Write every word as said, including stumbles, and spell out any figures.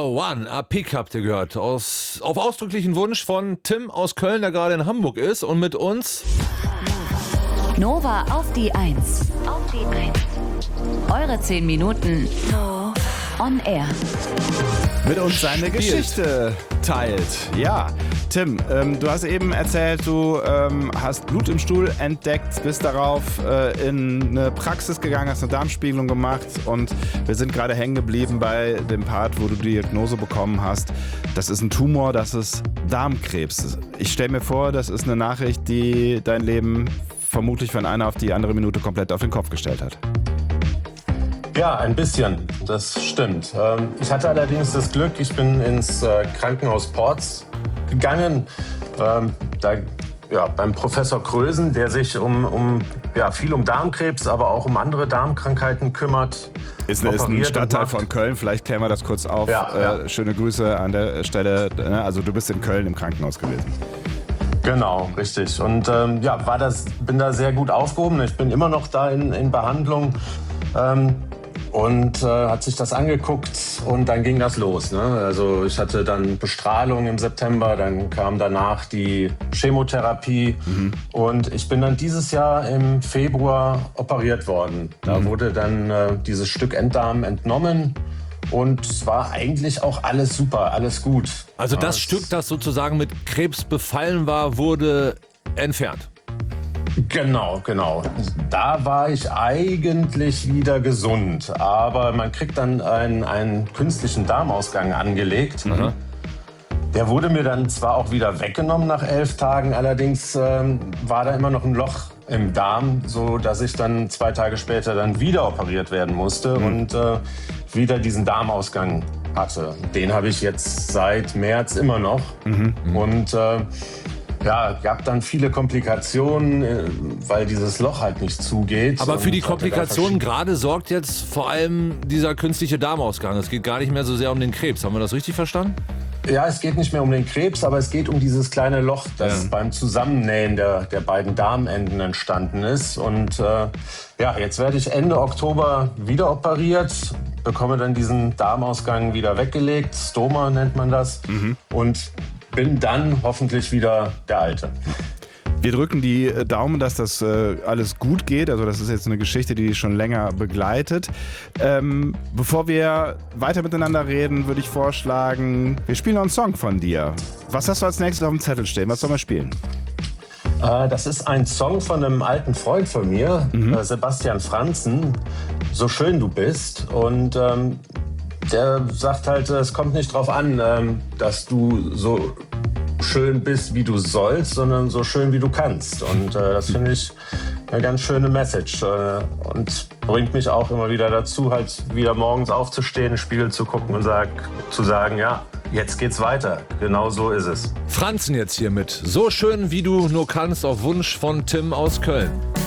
One, A Peak habt ihr gehört. Aus, auf ausdrücklichen Wunsch von Tim aus Köln, der gerade in Hamburg ist und mit uns Nova auf die Eins. Auf die Eins. Eure zehn Minuten on air. Mit uns seine Spielt. Geschichte teilt. Ja, Tim, ähm, du hast eben erzählt, du ähm, hast Blut im Stuhl entdeckt, bist darauf äh, in eine Praxis gegangen, hast eine Darmspiegelung gemacht und wir sind gerade hängen geblieben bei dem Part, wo du die Diagnose bekommen hast. Das ist ein Tumor, das ist Darmkrebs. Ich stelle mir vor, das ist eine Nachricht, die dein Leben vermutlich von einer auf die andere Minute komplett auf den Kopf gestellt hat. Ja, ein bisschen, das stimmt. Ich hatte allerdings das Glück, ich bin ins Krankenhaus Porz gegangen, da, ja, beim Professor Krösen, der sich um, um, ja, viel um Darmkrebs, aber auch um andere Darmkrankheiten kümmert. Ist, ist ein Stadtteil von Köln, vielleicht klären wir das kurz auf. Ja, ja. Äh, schöne Grüße an der Stelle. Also du bist in Köln im Krankenhaus gewesen. Genau, richtig. Und ähm, ja, war das, bin da sehr gut aufgehoben. Ich bin immer noch da in, in Behandlung. Ähm, Und äh, hat sich das angeguckt und dann ging das los. Ne? Also ich hatte dann Bestrahlung im September, dann kam danach die Chemotherapie mhm. und ich bin dann dieses Jahr im Februar operiert worden. Da mhm. wurde dann äh, dieses Stück Enddarm entnommen und es war eigentlich auch alles super, alles gut. Also das ja, Stück, das sozusagen mit Krebs befallen war, wurde entfernt. Genau, genau. Da war ich eigentlich wieder gesund. Aber man kriegt dann einen, einen künstlichen Darmausgang angelegt. Mhm. Der wurde mir dann zwar auch wieder weggenommen nach elf Tagen, allerdings ähm, war da immer noch ein Loch im Darm, so dass ich dann zwei Tage später dann wieder operiert werden musste mhm. und äh, wieder diesen Darmausgang hatte. Den habe ich jetzt seit März immer noch. Mhm. Und äh, ja, gab dann viele Komplikationen, weil dieses Loch halt nicht zugeht. Aber für die Komplikationen gerade sorgt jetzt vor allem dieser künstliche Darmausgang. Es geht gar nicht mehr so sehr um den Krebs. Haben wir das richtig verstanden? Ja, es geht nicht mehr um den Krebs, aber es geht um dieses kleine Loch, das ja. beim Zusammennähen der, der beiden Darmenden entstanden ist. Und äh, ja, jetzt werde ich Ende Oktober wieder operiert, bekomme dann diesen Darmausgang wieder weggelegt. Stoma nennt man das. Mhm. Und bin dann hoffentlich wieder der Alte. Wir drücken die Daumen, dass das äh, alles gut geht. Also das ist jetzt eine Geschichte, die dich schon länger begleitet. Ähm, bevor wir weiter miteinander reden, würde ich vorschlagen, wir spielen noch einen Song von dir. Was hast du als nächstes auf dem Zettel stehen? Was sollen wir spielen? Äh, das ist ein Song von einem alten Freund von mir, mhm. äh, Sebastian Franzen, So schön du bist. Und ähm, der sagt halt, es kommt nicht drauf an, ähm, dass du so schön bist, wie du sollst, sondern so schön, wie du kannst. Und äh, das finde ich eine ganz schöne Message äh, und bringt mich auch immer wieder dazu, halt wieder morgens aufzustehen, in den Spiegel zu gucken und sag, zu sagen, ja, jetzt geht's weiter. Genau so ist es. Franzen jetzt hier mit So schön, wie du nur kannst, auf Wunsch von Tim aus Köln.